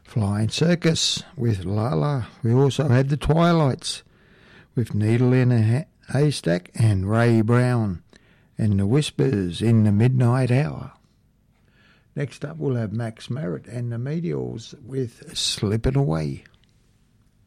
Flying Circus with Lala. We also had the Twilights with Needle in a Haystack and Ray Brown, and the Whispers in the Midnight Hour. Next up we'll have Max Merritt and the Meteors with Slipping Away.